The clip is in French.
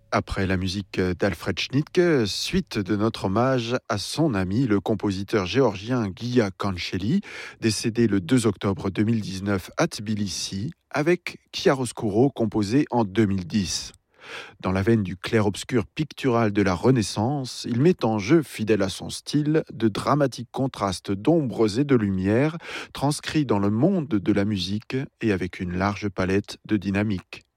Après la musique d'Alfred Schnittke, suite de notre hommage à son ami, le compositeur géorgien Guya Kancheli, décédé le 2 octobre 2019 à Tbilissi, avec chiaroscuro composé en 2010. Dans la veine du clair-obscur pictural de la Renaissance, il met en jeu, fidèle à son style, de dramatiques contrastes d'ombres et de lumière, transcrits dans le monde de la musique et avec une large palette de dynamiques.